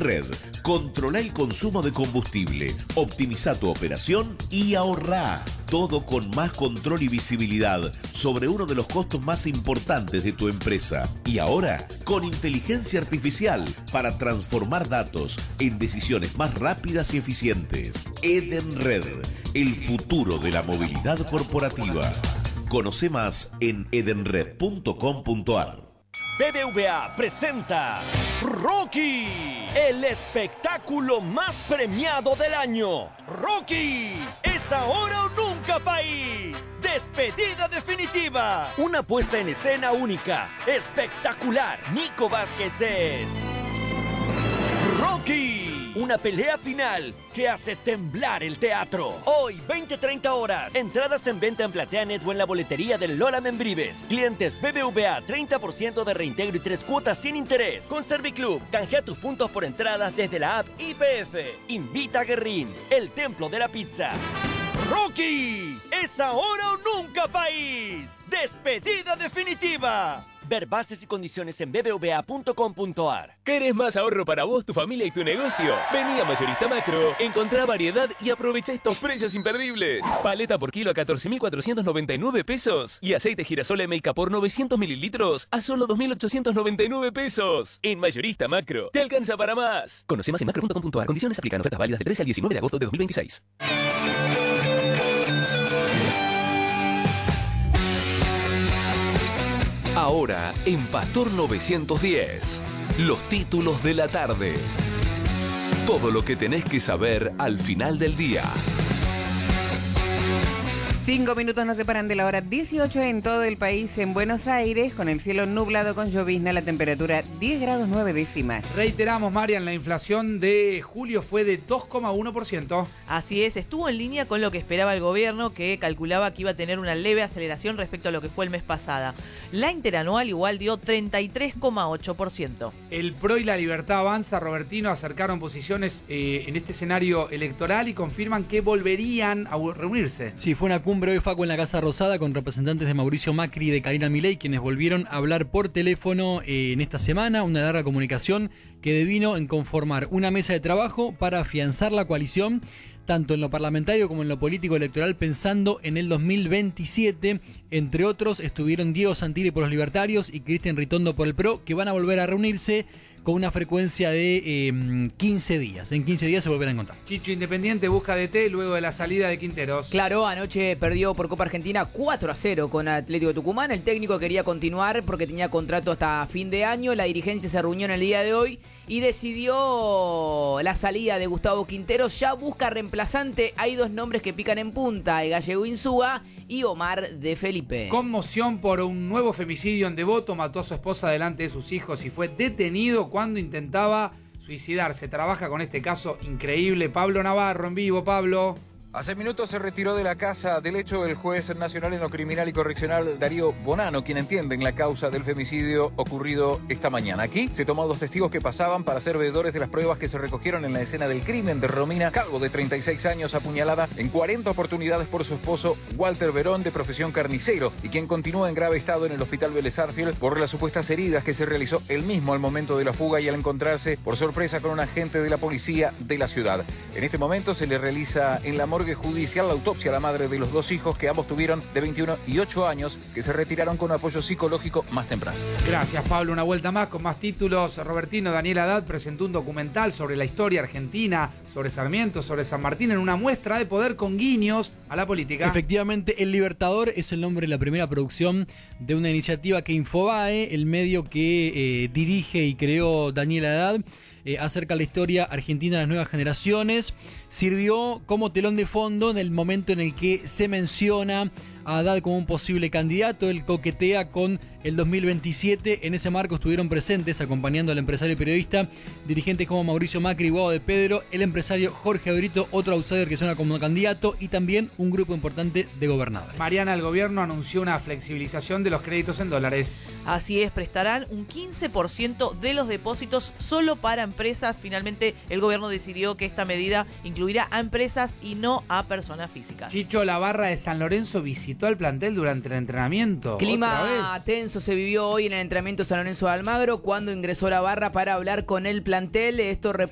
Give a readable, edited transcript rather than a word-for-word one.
Edenred. Controla el consumo de combustible, optimiza tu operación y ahorrá. Todo con más control y visibilidad sobre uno de los costos más importantes de tu empresa. Y ahora, con inteligencia artificial para transformar datos en decisiones más rápidas y eficientes. Edenred, el futuro de la movilidad corporativa. Conoce más en edenred.com.ar. BBVA presenta Rocky, el espectáculo más premiado del año. Rocky, es ahora o nunca, país. Despedida definitiva. Una puesta en escena única, espectacular. Nico Vázquez es Rocky. Una pelea final que hace temblar el teatro. Hoy, 20-30 horas. Entradas en venta en PlateaNet o en la boletería del Lola Membrives. Clientes BBVA, 30% de reintegro y 3 cuotas sin interés. Con Serviclub, canjea tus puntos por entradas desde la app IPF. Invita a Guerrín, el templo de la pizza. Rocky, es ahora o nunca, país. Despedida definitiva. Ver bases y condiciones en bbva.com.ar. ¿Querés más ahorro para vos, tu familia y tu negocio? Vení a Mayorista Macro, encontrá variedad y aprovecha estos precios imperdibles. Paleta por kilo a 14.499 pesos y aceite girasol MK por 900 mililitros a solo 2.899 pesos. En Mayorista Macro, te alcanza para más. Conoce más en macro.com.ar. Condiciones aplican. Ofertas válidas del 13 al 19 de agosto de 2026. Ahora, en Pastor 910, los títulos de la tarde. Todo lo que tenés que saber al final del día. 5 minutos nos separan de la hora 18 en todo el país. En Buenos Aires, con el cielo nublado con llovizna, la temperatura 10 grados 9 décimas. Reiteramos, Marian, la inflación de julio fue de 2,1%. Así es, estuvo en línea con lo que esperaba el gobierno, que calculaba que iba a tener una leve aceleración respecto a lo que fue el mes pasado. La interanual igual dio 33,8%. El PRO y la Libertad Avanza, Robertino, acercaron posiciones en este escenario electoral y confirman que volverían a reunirse. Sí, fue una cumbre hoy, Facu, en la Casa Rosada con representantes de Mauricio Macri y de Karina Milei, quienes volvieron a hablar por teléfono en esta semana, una larga comunicación que devino en conformar una mesa de trabajo para afianzar la coalición, tanto en lo parlamentario como en lo político electoral, pensando en el 2027. Entre otros estuvieron Diego Santilli por los Libertarios y Cristian Ritondo por el PRO, que van a volver a reunirse con una frecuencia de 15 días. En 15 días se volverán a encontrar. Chicho Independiente busca DT luego de la salida de Quinteros. Claro, anoche perdió por Copa Argentina 4-0 con Atlético de Tucumán. El técnico quería continuar porque tenía contrato hasta fin de año. La dirigencia se reunió en el día de hoy y decidió la salida de Gustavo Quinteros. Ya busca reemplazante. Hay dos nombres que pican en punta: el Gallego Insúa y Omar de Felipe. Conmoción por un nuevo femicidio en Devoto. Mató a su esposa delante de sus hijos y fue detenido cuando intentaba suicidarse. Trabaja con este caso increíble Pablo Navarro en vivo. Pablo. Hace minutos se retiró de la casa del hecho el juez nacional en lo criminal y correccional Darío Bonano, quien entiende en la causa del femicidio ocurrido esta mañana. Aquí se tomó a dos testigos que pasaban para ser veedores de las pruebas que se recogieron en la escena del crimen de Romina Calvo, de 36 años, apuñalada en 40 oportunidades por su esposo Walter Verón, de profesión carnicero, y quien continúa en grave estado en el hospital Vélez Sarsfield por las supuestas heridas que se realizó él mismo al momento de la fuga y al encontrarse por sorpresa con un agente de la policía de la ciudad. En este momento se le realiza en la morgue judicial la autopsia a la madre de los dos hijos, que ambos tuvieron de 21 y 8 años, que se retiraron con apoyo psicológico más temprano. Gracias, Pablo. Una vuelta más con más títulos. Robertino Daniel Haddad presentó un documental sobre la historia argentina, sobre Sarmiento, sobre San Martín, en una muestra de poder con guiños a la política. Efectivamente, El Libertador es el nombre de la primera producción de una iniciativa que Infobae, el medio que dirige y creó Daniel Haddad, acerca de la historia argentina a las nuevas generaciones. Sirvió como telón de fondo en el momento en el que se menciona a Haddad como un posible candidato. Él coquetea con el 2027. En ese marco estuvieron presentes, acompañando al empresario y periodista, dirigentes como Mauricio Macri y Guado de Pedro, el empresario Jorge Brito, otro outsider que suena como candidato, y también un grupo importante de gobernadores. Mariana, el gobierno anunció una flexibilización de los créditos en dólares. Así es, prestarán un 15% de los depósitos solo para empresas. Finalmente, el gobierno decidió que esta medida incluirá a empresas y no a personas físicas. Chicho, la barra de San Lorenzo visitó al plantel durante el entrenamiento. Clima tenso se vivió hoy en el entrenamiento de San Lorenzo de Almagro cuando ingresó la barra para hablar con el plantel. Esto